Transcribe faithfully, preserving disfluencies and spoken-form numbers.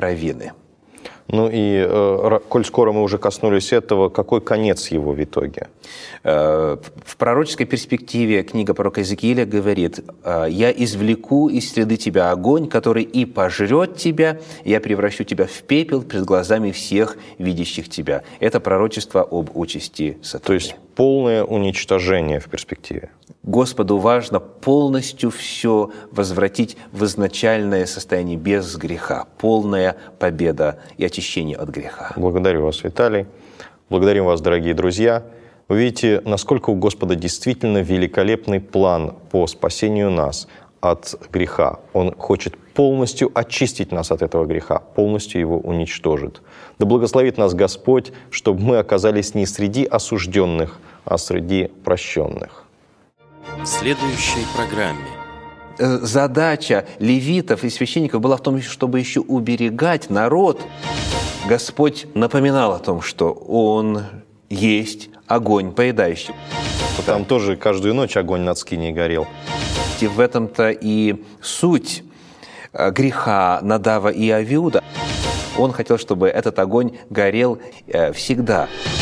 провины. Ну и, э, коль скоро мы уже коснулись этого, какой конец его в итоге? Э, в пророческой перспективе книга пророка Иезекииля говорит: «Я извлеку из среды тебя огонь, который и пожрет тебя, и я превращу тебя в пепел пред глазами всех видящих тебя». Это пророчество об участи сатаны. То есть полное уничтожение в перспективе. Господу важно полностью все возвратить в изначальное состояние без греха, полная победа и очищение от греха. Благодарю вас, Виталий. Благодарим вас, дорогие друзья. Вы видите, насколько у Господа действительно великолепный план по спасению нас от греха. Он хочет полностью очистить нас от этого греха, полностью его уничтожит. Да благословит нас Господь, чтобы мы оказались не среди осужденных, а среди прощенных. В следующей программе. Задача левитов и священников была в том, чтобы еще уберегать народ. Господь напоминал о том, что Он есть огонь поедающий. Там тоже каждую ночь огонь над скиней горел. И в этом-то и суть греха Надава и Авиуда. Он хотел, чтобы этот огонь горел всегда.